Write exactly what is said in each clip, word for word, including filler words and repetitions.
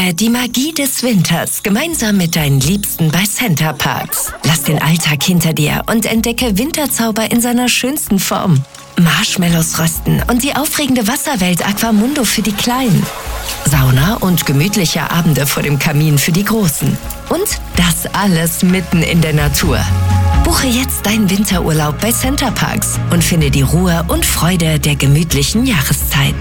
Erlebe die Magie des Winters gemeinsam mit deinen Liebsten bei Center Parcs. Lass den Alltag hinter dir und entdecke Winterzauber in seiner schönsten Form. Marshmallows rösten und die aufregende Wasserwelt Aquamundo für die Kleinen. Sauna und gemütliche Abende vor dem Kamin für die Großen. Und das alles mitten in der Natur. Buche jetzt deinen Winterurlaub bei Center Parcs und finde die Ruhe und Freude der gemütlichen Jahreszeit.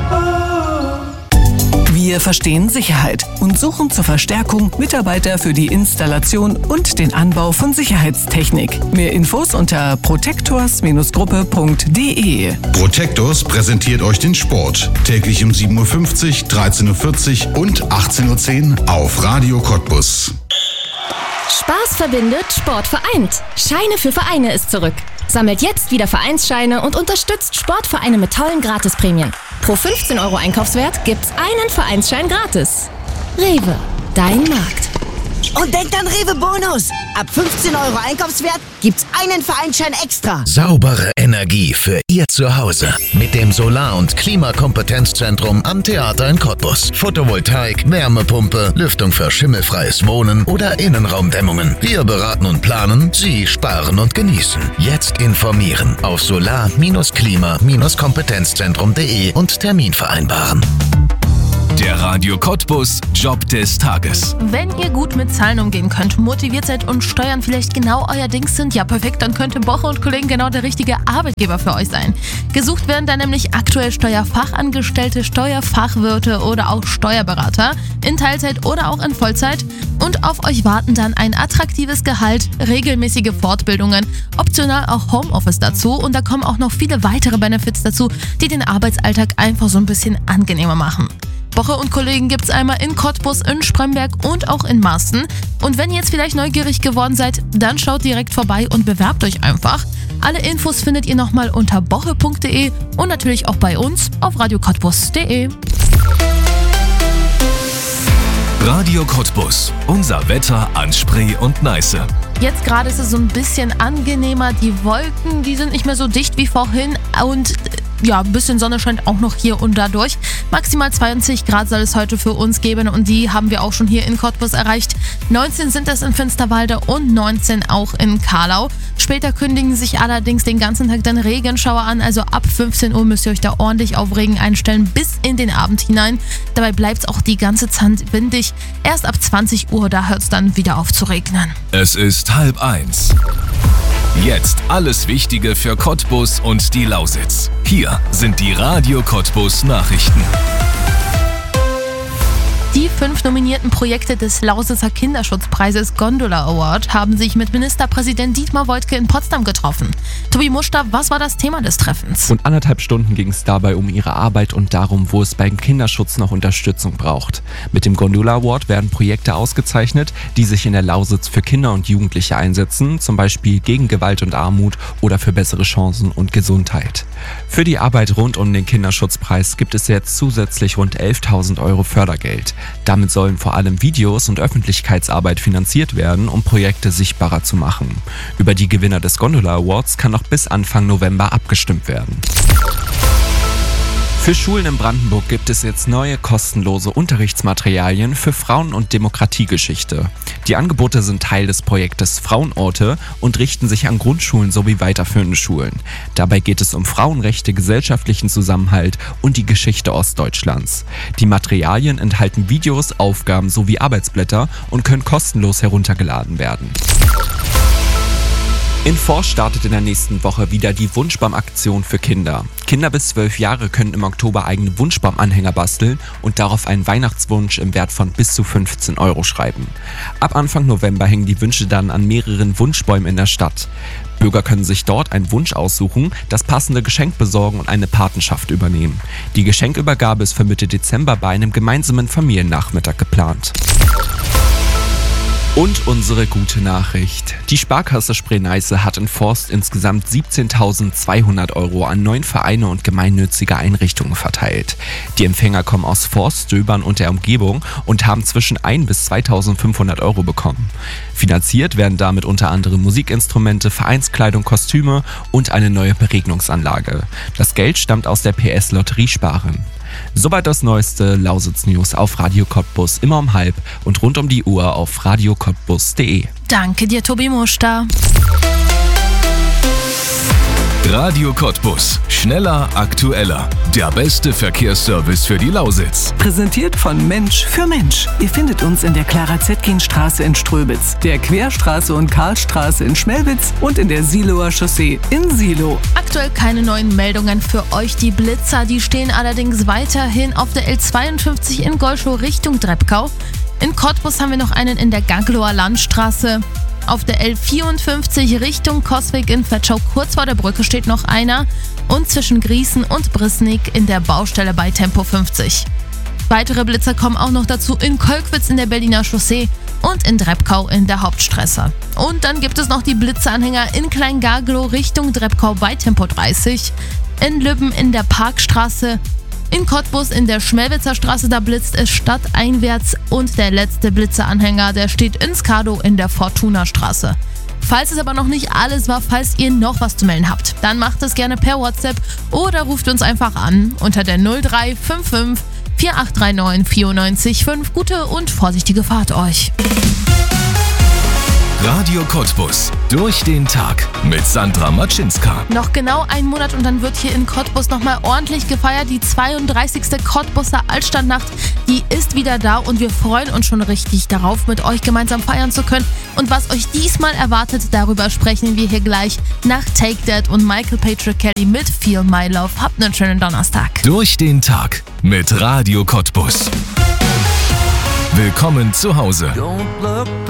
Wir verstehen Sicherheit und suchen zur Verstärkung Mitarbeiter für die Installation und den Anbau von Sicherheitstechnik. Mehr Infos unter protectors Gruppe punkt de. Protectors präsentiert euch den Sport. Täglich um sieben Uhr fünfzig, dreizehn Uhr vierzig und achtzehn Uhr zehn auf Radio Cottbus. Spaß verbindet, Sport vereint. Scheine für Vereine ist zurück. Sammelt jetzt wieder Vereinsscheine und unterstützt Sportvereine mit tollen Gratisprämien. Pro fünfzehn Euro Einkaufswert gibt's einen Vereinsschein gratis. Rewe, dein Markt. Und denkt an Rewe Bonus. Ab fünfzehn Euro Einkaufswert gibt's einen Vereinsschein extra. Saubere Energie für Ihr Zuhause mit dem Solar- und Klimakompetenzzentrum am Theater in Cottbus. Photovoltaik, Wärmepumpe, Lüftung für schimmelfreies Wohnen oder Innenraumdämmungen. Wir beraten und planen, Sie sparen und genießen. Jetzt informieren auf solar Klima Kompetenzzentrum punkt de und Termin vereinbaren. Der Radio Cottbus Job des Tages. Wenn ihr gut mit Zahlen umgehen könnt, motiviert seid und Steuern vielleicht genau euer Ding sind, ja perfekt, dann könnte Boche und Kollegen genau der richtige Arbeitgeber für euch sein. Gesucht werden da nämlich aktuell Steuerfachangestellte, Steuerfachwirte oder auch Steuerberater in Teilzeit oder auch in Vollzeit. Und auf euch warten dann ein attraktives Gehalt, regelmäßige Fortbildungen, optional auch Homeoffice dazu und da kommen auch noch viele weitere Benefits dazu, die den Arbeitsalltag einfach so ein bisschen angenehmer machen. Boche und Kollegen gibt's einmal in Cottbus, in Spremberg und auch in Marsten. Und wenn ihr jetzt vielleicht neugierig geworden seid, dann schaut direkt vorbei und bewerbt euch einfach. Alle Infos findet ihr nochmal unter boche punkt de und natürlich auch bei uns auf radio cottbus punkt de. Radio Cottbus, unser Wetter an Spree und Neiße. Jetzt gerade ist es so ein bisschen angenehmer, die Wolken, die sind nicht mehr so dicht wie vorhin und ja, ein bisschen Sonne scheint auch noch hier und da durch. Maximal zweiundzwanzig Grad soll es heute für uns geben und die haben wir auch schon hier in Cottbus erreicht. neunzehn sind es in Finsterwalde und neunzehn auch in Carlau. Später kündigen sich allerdings den ganzen Tag dann Regenschauer an, also ab fünfzehn Uhr müsst ihr euch da ordentlich auf Regen einstellen bis in den Abend hinein. Dabei bleibt es auch die ganze Zeit windig. Erst ab zwanzig Uhr, da hört es dann wieder auf zu regnen. Es ist halb eins. Jetzt alles Wichtige für Cottbus und die Lausitz. Hier sind die Radio Cottbus Nachrichten. Die fünf nominierten Projekte des Lausitzer Kinderschutzpreises Gondola Award haben sich mit Ministerpräsident Dietmar Woidke in Potsdam getroffen. Tobi Muster, was war das Thema des Treffens? Rund anderthalb Stunden ging es dabei um ihre Arbeit und darum, wo es beim Kinderschutz noch Unterstützung braucht. Mit dem Gondola Award werden Projekte ausgezeichnet, die sich in der Lausitz für Kinder und Jugendliche einsetzen, zum Beispiel gegen Gewalt und Armut oder für bessere Chancen und Gesundheit. Für die Arbeit rund um den Kinderschutzpreis gibt es jetzt zusätzlich rund elftausend Euro Fördergeld. Damit sollen vor allem Videos und Öffentlichkeitsarbeit finanziert werden, um Projekte sichtbarer zu machen. Über die Gewinner des Gondola Awards kann noch bis Anfang November abgestimmt werden. Für Schulen in Brandenburg gibt es jetzt neue kostenlose Unterrichtsmaterialien für Frauen- und Demokratiegeschichte. Die Angebote sind Teil des Projektes Frauenorte und richten sich an Grundschulen sowie weiterführende Schulen. Dabei geht es um Frauenrechte, gesellschaftlichen Zusammenhalt und die Geschichte Ostdeutschlands. Die Materialien enthalten Videos, Aufgaben sowie Arbeitsblätter und können kostenlos heruntergeladen werden. In Forst startet in der nächsten Woche wieder die Wunschbaumaktion für Kinder. Kinder bis zwölf Jahre können im Oktober eigene Wunschbaumanhänger basteln und darauf einen Weihnachtswunsch im Wert von bis zu fünfzehn Euro schreiben. Ab Anfang November hängen die Wünsche dann an mehreren Wunschbäumen in der Stadt. Bürger können sich dort einen Wunsch aussuchen, das passende Geschenk besorgen und eine Patenschaft übernehmen. Die Geschenkübergabe ist für Mitte Dezember bei einem gemeinsamen Familiennachmittag geplant. Und unsere gute Nachricht. Die Sparkasse Spree-Neiße hat in Forst insgesamt siebzehntausendzweihundert Euro an neun Vereine und gemeinnützige Einrichtungen verteilt. Die Empfänger kommen aus Forst, Döbern und der Umgebung und haben zwischen ein bis zweitausendfünfhundert Euro bekommen. Finanziert werden damit unter anderem Musikinstrumente, Vereinskleidung, Kostüme und eine neue Beregnungsanlage. Das Geld stammt aus der P S Lotteriesparen. Soweit das neueste Lausitz-News auf Radio Cottbus, immer um halb und rund um die Uhr auf radio cottbus punkt de. Danke dir, Tobi Muster. Radio Cottbus. Schneller, aktueller. Der beste Verkehrsservice für die Lausitz. Präsentiert von Mensch für Mensch. Ihr findet uns in der Clara-Zetkin-Straße in Ströbitz, der Querstraße und Karlstraße in Schmelwitz und in der Siloer Chaussee in Silo. Aktuell keine neuen Meldungen für euch. Die Blitzer, die stehen allerdings weiterhin auf der L zweiundfünfzig in Golschow Richtung Drebkau. In Cottbus haben wir noch einen in der Gaglower Landstraße. Auf der L vierundfünfzig Richtung Coswig in Vetschau kurz vor der Brücke steht noch einer und zwischen Griesen und Brisnik in der Baustelle bei Tempo fünfzig. Weitere Blitzer kommen auch noch dazu in Kolkwitz in der Berliner Chaussee und in Drebkau in der Hauptstraße. Und dann gibt es noch die Blitzeranhänger in Kleingaglow Richtung Drebkau bei Tempo dreißig, in Lübben in der Parkstraße, in Cottbus in der Schmelwitzer Straße, da blitzt es stadteinwärts und der letzte Blitzeranhänger, der steht in Skado in der Fortuna-Straße. Falls es aber noch nicht alles war, falls ihr noch was zu melden habt, dann macht es gerne per WhatsApp oder ruft uns einfach an unter der null drei fünf fünf vier acht drei neun vier neun fünf. Gute und vorsichtige Fahrt euch. Radio Cottbus. Durch den Tag mit Sandra Matschinska. Noch genau ein Monat und dann wird hier in Cottbus nochmal ordentlich gefeiert. Die zweiunddreißigste Cottbuser Altstadtnacht, die ist wieder da und wir freuen uns schon richtig darauf, mit euch gemeinsam feiern zu können. Und was euch diesmal erwartet, darüber sprechen wir hier gleich nach Take That und Michael Patrick Kelly mit Feel My Love. Habt einen schönen Donnerstag. Durch den Tag mit Radio Cottbus. Willkommen zu Hause.